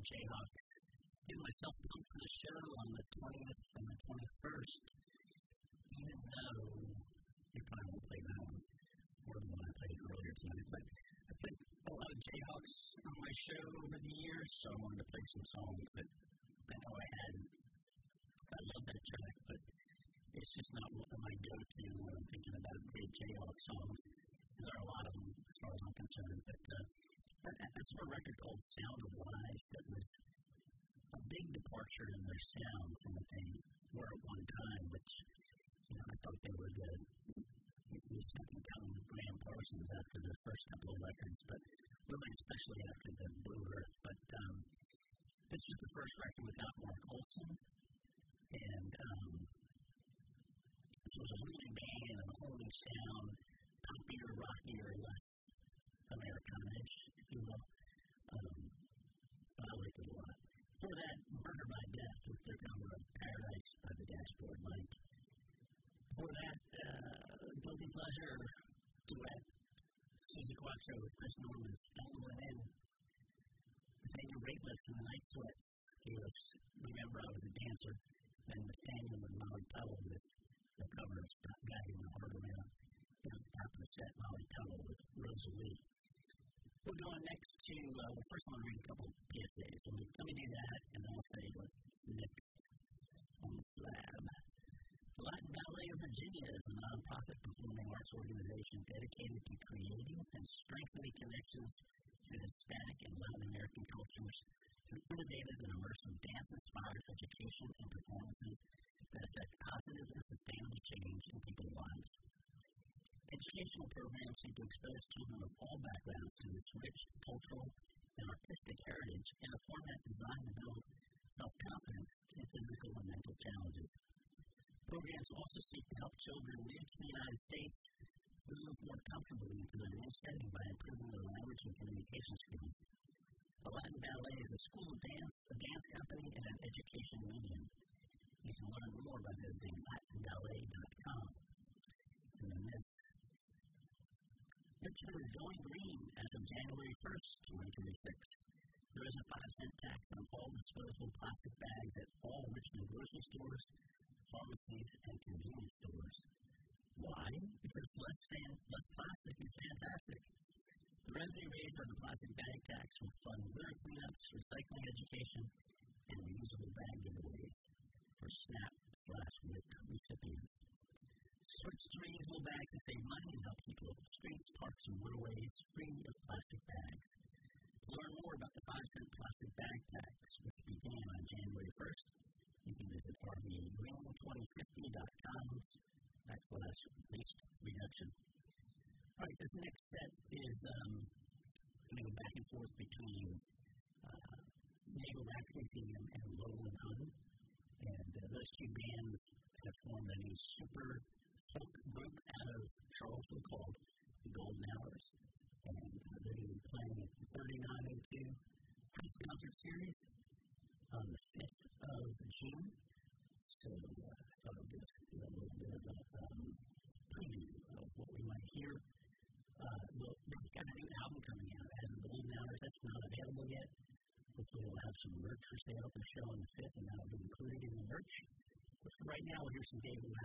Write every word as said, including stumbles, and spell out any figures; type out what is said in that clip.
Jayhawks. Getting myself pumped for the show on the twentieth and the twenty-first, even though you probably won't play that one more than what I played earlier tonight. But I played a lot of Jayhawks on my show over the years, so I wanted to play some songs that I know I had. I love that track, but it's just not one of my go-to when I'm thinking about great Jayhawk songs. There are a lot of them as far as I'm concerned, but uh, that's a record called Sound of Lies that was a big departure in their sound from what they were at one time, which, you know, I thought they were the, the second coming of Graham Parsons after the first couple of records, but really especially after the Blue Earth. But um, this was the first record without Mark Olson, and um, it was a moving band and a whole new sound, poppier, rockier, less Americana-ish, if you will. Um, but I liked it a lot. For that, Murder by Death with their cover of Paradise by the Dashboard Light. For that, uh, Guilty Pleasure duet, Susie Quattro with Chris Norman, Stumbling In. Nathaniel Rateliff and the Night Sweats gave us Remember I Was a Dancer, and Nathaniel and Molly Tuttle with the cover of Stop Dragging My Heart Around. And at the top of the set, Molly Tuttle with Rosalie. We're going next to, uh, well, first I want to read a couple of P S As. So let me do that, and then I'll say what's next on the slab. The Latin Ballet of Virginia is a nonprofit performing arts organization dedicated to creating and strengthening connections to Hispanic and Latin American cultures through innovative and immersive dance-inspired education and performances that affect positive and sustainable change in people's lives. Educational programs seek to expose children of all backgrounds to this rich cultural and artistic heritage in a format designed to build self-confidence in physical and mental challenges. Programs also seek to help children new to the United States move more comfortably into their new setting by improving their language and communication skills. The Latin Ballet is a school of dance, a dance company, and an education medium. You can learn more by visiting latin ballet dot com. And then this. Richmond is going green as of January first, twenty twenty-six. There is a five cent tax on all disposable plastic bags at all Richmond grocery stores, pharmacies, and convenience stores. Why? Because less, fan, less plastic is fantastic. The revenue raised by the plastic bag tax will fund litter cleanups, recycling education, and reusable bag giveaways for SNAP slash WIC recipients. Switch to reusable bags to save money and help keep local streets, parks, and waterways free of plastic bags. To learn more about the five cent plastic bag tax, which began on January first, you can visit r v a green twenty fifty dot com backslash waste reduction. All right, this next set is um, going to go back and forth between uh, Naval Racketeer and Lowland Hun. And uh, those two bands have formed a new super folk group out of Charleston called the Golden Hours. And uh, they're going to be playing at the thirty-nine oh two Prince Concert Series on the fifth of June. So uh, I thought I would give a little bit of a um, preview of what we might hear. Uh, well, they've got a new album coming out. It has the Golden Hours. That's not available yet. Hopefully we'll have some merch for sale for the show on the fifth, and that'll be included in the merch. But for right now, we'll hear some David